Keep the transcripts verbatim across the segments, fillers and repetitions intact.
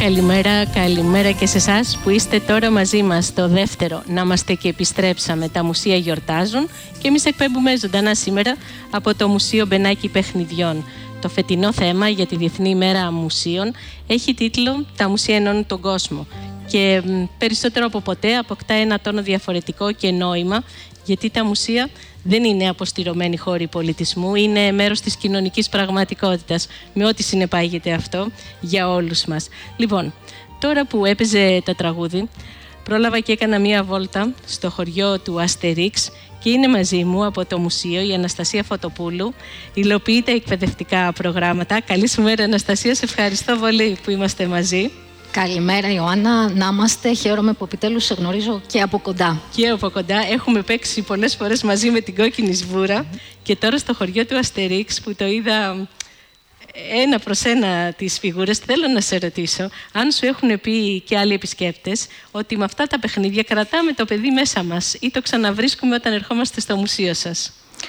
Καλημέρα, καλημέρα και σε εσάς που είστε τώρα μαζί μας στο δεύτερο «Να είμαστε και επιστρέψαμε». Τα μουσεία γιορτάζουν και εμείς εκπέμπουμε ζωντανά σήμερα από το Μουσείο Μπενάκη Παιχνιδιών. Το φετινό θέμα για τη Διεθνή ημέρα Μουσείων έχει τίτλο «Τα μουσεία ενώνουν τον κόσμο» και περισσότερο από ποτέ αποκτά ένα τόνο διαφορετικό και νόημα, γιατί τα μουσεία δεν είναι αποστηρωμένοι χώροι πολιτισμού, είναι μέρος της κοινωνικής πραγματικότητας, με ό,τι συνεπάγεται αυτό για όλους μας. Λοιπόν, τώρα που έπαιζε το τραγούδι, πρόλαβα και έκανα μία βόλτα στο χωριό του Αστερίξ και είναι μαζί μου από το μουσείο η Αναστασία Φωτοπούλου, υλοποιεί τα εκπαιδευτικά προγράμματα. Καλή σου μέρα, Αναστασία, σε ευχαριστώ πολύ που είμαστε μαζί. Καλημέρα, Ιωάννα. Να είμαστε. Χαίρομαι που επιτέλους σε γνωρίζω και από κοντά. Και από κοντά. Έχουμε παίξει πολλές φορές μαζί με την Κόκκινη Σβούρα και τώρα στο χωριό του Αστερίξ που το είδα ένα προς ένα τις φιγούρες. Θέλω να σε ρωτήσω αν σου έχουν πει και άλλοι επισκέπτες ότι με αυτά τα παιχνίδια κρατάμε το παιδί μέσα μας ή το ξαναβρίσκουμε όταν ερχόμαστε στο μουσείο σας.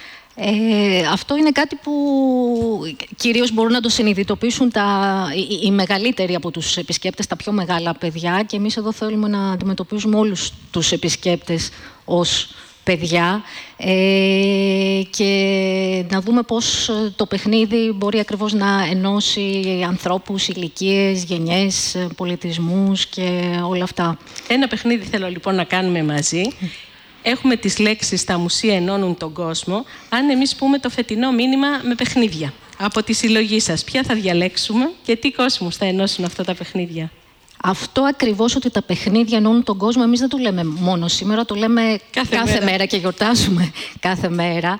Ε, αυτό είναι κάτι που κυρίως μπορούν να το συνειδητοποιήσουν τα, οι, οι μεγαλύτεροι από τους επισκέπτες, τα πιο μεγάλα παιδιά, και εμείς εδώ θέλουμε να αντιμετωπίζουμε όλους τους επισκέπτες ως παιδιά ε, και να δούμε πώς το παιχνίδι μπορεί ακριβώς να ενώσει ανθρώπους, ηλικίες, γενιές, πολιτισμούς και όλα αυτά. Ένα παιχνίδι θέλω λοιπόν να κάνουμε μαζί. Έχουμε τις λέξεις «Τα μουσεία ενώνουν τον κόσμο». Αν εμείς πούμε το φετινό μήνυμα με παιχνίδια από τη συλλογή σας, ποια θα διαλέξουμε και τι κόσμους θα ενώσουν αυτά τα παιχνίδια? Αυτό ακριβώς, ότι τα παιχνίδια ενώνουν τον κόσμο, εμείς δεν το λέμε μόνο σήμερα, το λέμε κάθε, κάθε μέρα. μέρα και γιορτάζουμε κάθε μέρα.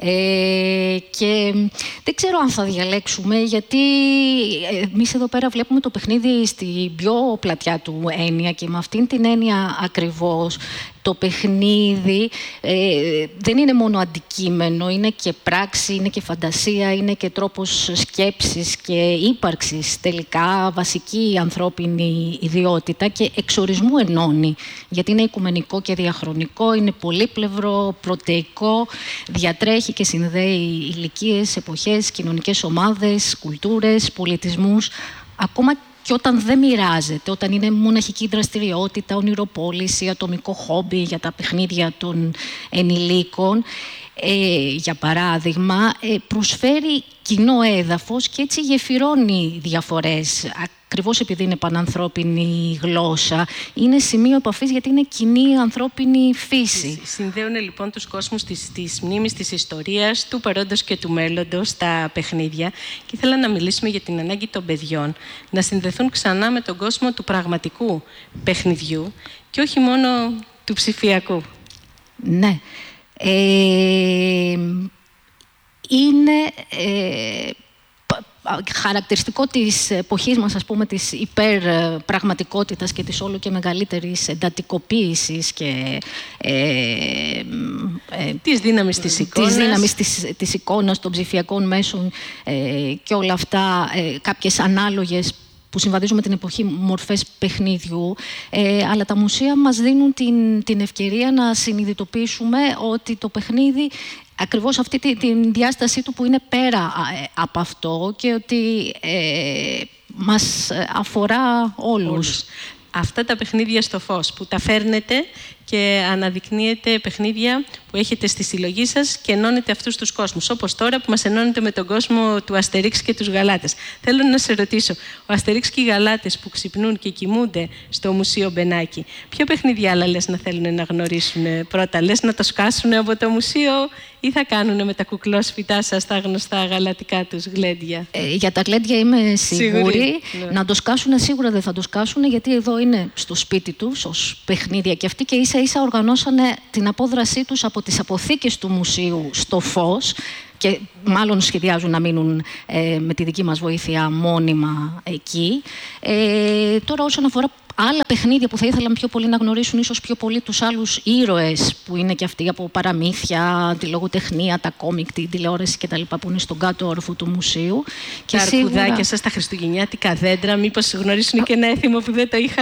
Ε, και δεν ξέρω αν θα διαλέξουμε, γιατί εμείς εδώ πέρα βλέπουμε το παιχνίδι στην πιο πλατιά του έννοια και με αυτήν την έννοια ακριβώς το παιχνίδι ε, δεν είναι μόνο αντικείμενο, είναι και πράξη, είναι και φαντασία, είναι και τρόπος σκέψης και ύπαρξης, τελικά βασική ανθρώπινη ιδιότητα, και εξορισμού ενώνει, γιατί είναι οικουμενικό και διαχρονικό, είναι πολύπλευρο, πρωτεϊκό, διατρέχει και συνδέει ηλικίες, εποχές, κοινωνικές ομάδες, κουλτούρες, πολιτισμούς, ακόμα και όταν δεν μοιράζεται, όταν είναι μοναχική δραστηριότητα, ονειροπόληση, ατομικό χόμπι για τα παιχνίδια των ενηλίκων, ε, για παράδειγμα, ε, προσφέρει κοινό έδαφος και έτσι γεφυρώνει διαφορές. Ακριβώς επειδή είναι πανανθρώπινη γλώσσα, είναι σημείο επαφής, γιατί είναι κοινή ανθρώπινη φύση. Συνδέουν λοιπόν τους κόσμους της, της μνήμης, της ιστορίας, του παρόντος και του μέλλοντος, τα παιχνίδια. Και ήθελα να μιλήσουμε για την ανάγκη των παιδιών να συνδεθούν ξανά με τον κόσμο του πραγματικού παιχνιδιού και όχι μόνο του ψηφιακού. Ναι. Ε, είναι... Ε, χαρακτηριστικό της εποχής μας, ας πούμε, της υπερπραγματικότητας και της όλο και μεγαλύτερης εντατικοποίησης και ε, ε, της δύναμης της εικόνας, της, δύναμης της, της εικόνας των ψηφιακών μέσων ε, και όλα αυτά, ε, κάποιες ανάλογες που συμβαδίζουν με την εποχή μορφές παιχνίδιου, ε, αλλά τα μουσεία μας δίνουν την, την ευκαιρία να συνειδητοποιήσουμε ότι το παιχνίδι ακριβώς αυτή τη, την διάστασή του που είναι πέρα ε, από αυτό, και ότι ε, μας αφορά όλους. όλους. Αυτά τα παιχνίδια στο φως που τα φέρνετε και αναδεικνύετε παιχνίδια που έχετε στη συλλογή σας και ενώνετε αυτούς τους κόσμους, όπως τώρα που μας ενώνετε με τον κόσμο του Αστερίξ και τους Γαλάτες. Θέλω να σε ρωτήσω, ο Αστερίξ και οι Γαλάτες που ξυπνούν και κοιμούνται στο Μουσείο Μπενάκη, ποιο παιχνίδι άλλα λες να θέλουν να γνωρίσουν πρώτα? Λες να το σκάσουν από το μουσείο ή θα κάνουν με τα κουκλόσφυτά σας τα γνωστά γαλατικά τους γλέντια? Ε, για τα γλέντια είμαι σίγουρη. Σίγουρη. Να το σκάσουν σίγουρα δεν θα το σκάσουν, γιατί εδώ είναι στο σπίτι τους ως παιχνίδια και αυτοί, και ίσα ίσα οργανώσανε την απόδρασή τους από τις αποθήκες του μουσείου στο φως, και μάλλον σχεδιάζουν να μείνουν ε, με τη δική μας βοήθεια μόνιμα εκεί. Ε, τώρα όσον αφορά άλλα παιχνίδια που θα ήθελαν πιο πολύ να γνωρίσουν, ίσως πιο πολύ τους άλλους ήρωες που είναι και αυτοί από παραμύθια, τη λογοτεχνία, τα κόμικ, την τηλεόραση κτλ. Που είναι στον κάτω όροφο του μουσείου. Τα αρκουδάκια σίγουρα σας, τα χριστουγεννιάτικα δέντρα, μήπως γνωρίσουν και ένα έθιμο που δεν το είχαν?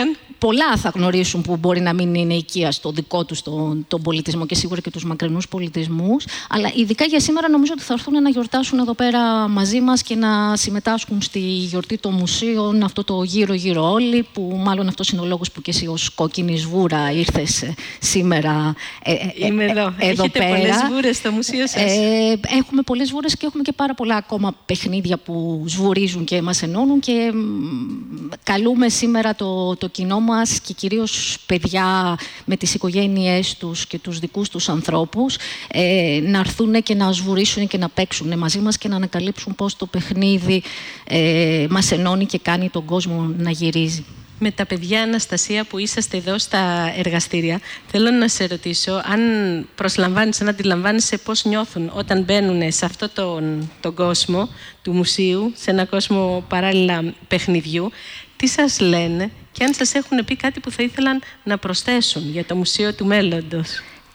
πολλά θα γνωρίσουν που μπορεί να μην είναι οικία στο δικό τους τον, τον πολιτισμό και σίγουρα και τους μακρινούς πολιτισμούς. Αλλά ειδικά για σήμερα νομίζω ότι θα έρθουν να γιορτάσουν εδώ πέρα μαζί μας και να συμμετάσχουν στη γιορτή των μουσείων, αυτό το γύρω-γύρω όλοι, που μάλλον αυτός είναι ο λόγος που και εσύ ως κόκκινη σβούρα ήρθες σήμερα ε, ε, Είμαι εδώ. ε, εδώ Έχετε πέρα. πολλές σβούρες στο μουσείο σας. Ε, έχουμε πολλές σβούρες και έχουμε και πάρα πολλά ακόμα παιχνίδια που σβουρίζουν και μας ενώνουν και καλούμε σήμερα το, το κοινό μας και κυρίως παιδιά με τις οικογένειές τους και τους δικούς τους ανθρώπους ε, να έρθουν και να σβουρίσουν και να παίξουν μαζί μας και να ανακαλύψουν πώς το παιχνίδι ε, μας ενώνει και κάνει τον κόσμο να γυρίζει. Με τα παιδιά, Αναστασία, που είσαστε εδώ στα εργαστήρια, θέλω να σε ρωτήσω αν προσλαμβάνεις, αν αντιλαμβάνεσαι πώς νιώθουν όταν μπαίνουν σε αυτόν τον, τον κόσμο του μουσείου, σε έναν κόσμο παράλληλα παιχνιδιού, τι σας λένε και αν σας έχουν πει κάτι που θα ήθελαν να προσθέσουν για το Μουσείο του Μέλλοντος.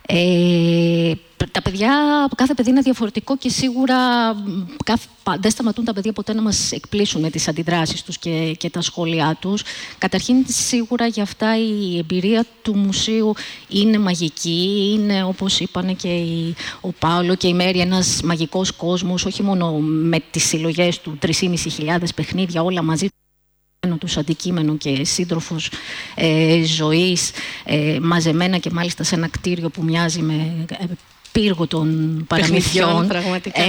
Ε, τα παιδιά, κάθε παιδί είναι διαφορετικό και σίγουρα κάθε, δεν σταματούν τα παιδιά ποτέ να μας εκπλήσουν με τις αντιδράσεις τους και, και τα σχόλιά τους. Καταρχήν, σίγουρα για αυτά η εμπειρία του μουσείου είναι μαγική. Είναι, όπως είπαν και η, ο Πάολο και η Μέρη, ένας μαγικός κόσμος, όχι μόνο με τις συλλογές του τρεις χιλιάδες πεντακόσια παιχνίδια όλα μαζί τους αντικείμενο και σύντροφος ε, ζωής, ε, μαζεμένα και μάλιστα σε ένα κτίριο που μοιάζει με ε, πύργο των παραμυθιών. Πραγματικά.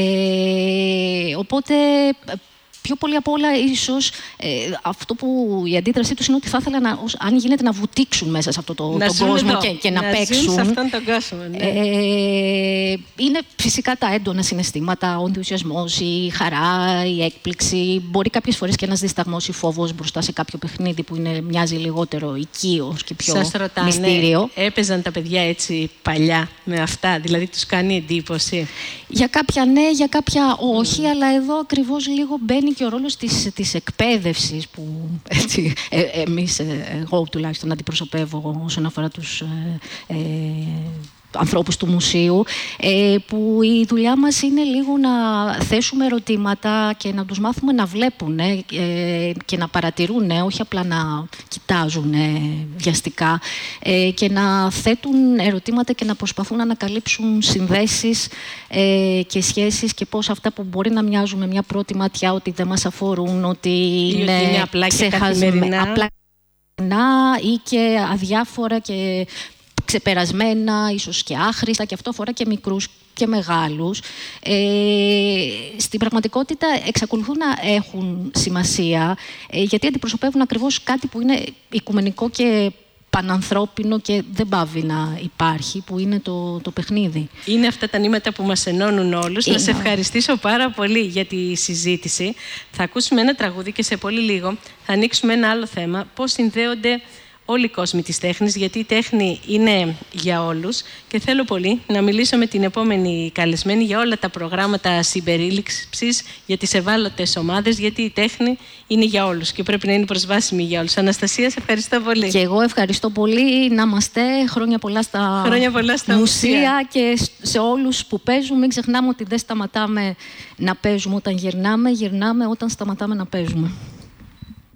Ε, οπότε, πιο πολύ απ' όλα, ίσως, ε, αυτό που η αντίδρασή τους είναι ότι θα ήθελα, να, ως, αν γίνεται, να βουτήξουν μέσα σε αυτό το, τον κόσμο και, και να, να παίξουν. Ζουν σε αυτόν τον κόσμο, ναι. ε, είναι φυσικά τα έντονα συναισθήματα, ο ενθουσιασμός, η χαρά, η έκπληξη. Μπορεί κάποιες φορές και ένας δισταγμός ή φόβος μπροστά σε κάποιο παιχνίδι που είναι, μοιάζει λιγότερο οικείος και πιο σας ρωτάνε, μυστήριο. Έπαιζαν τα παιδιά έτσι παλιά με αυτά, δηλαδή τους κάνει εντύπωση? Για κάποια ναι, για κάποια όχι, mm. αλλά εδώ ακριβώς λίγο μπαίνει και ο ρόλος της, της εκπαίδευσης που έτσι, ε, εμείς, ε, εγώ τουλάχιστον αντιπροσωπεύω όσον αφορά τους ε, ε, ανθρώπους του μουσείου, ε, που η δουλειά μας είναι λίγο να θέσουμε ερωτήματα και να τους μάθουμε να βλέπουν ε, και να παρατηρούν, όχι απλά να κοιτάζουν ε, βιαστικά, ε, και να θέτουν ερωτήματα και να προσπαθούν να ανακαλύψουν συνδέσεις ε, και σχέσεις και πώς αυτά που μπορεί να μοιάζουν με μια πρώτη ματιά ότι δεν μας αφορούν, ότι είναι, είναι απλά και καθημερινά, απλά ή και αδιάφορα και ξεπερασμένα, ίσως και άχρηστα, και αυτό αφορά και μικρούς και μεγάλους. Ε, στην πραγματικότητα εξακολουθούν να έχουν σημασία, ε, γιατί αντιπροσωπεύουν ακριβώς κάτι που είναι οικουμενικό και πανανθρώπινο και δεν πάβει να υπάρχει, που είναι το, το παιχνίδι. Είναι αυτά τα νήματα που μας ενώνουν όλους. Είναι. Να σε ευχαριστήσω πάρα πολύ για τη συζήτηση. Θα ακούσουμε ένα τραγούδι και σε πολύ λίγο θα ανοίξουμε ένα άλλο θέμα. Πώς συνδέονται όλοι οι κόσμοι της τέχνης, γιατί η τέχνη είναι για όλους και θέλω πολύ να μιλήσω με την επόμενη καλεσμένη για όλα τα προγράμματα συμπερίληψης, για τις ευάλωτες ομάδες, γιατί η τέχνη είναι για όλους και πρέπει να είναι προσβάσιμη για όλους. Αναστασία, σε ευχαριστώ πολύ. Και εγώ ευχαριστώ πολύ. Να είμαστε χρόνια πολλά στα, χρόνια πολλά στα μουσεία, μουσεία και σε όλους που παίζουν. Μην ξεχνάμε ότι δεν σταματάμε να παίζουμε όταν γυρνάμε, γυρνάμε όταν σταματάμε να παίζουμε.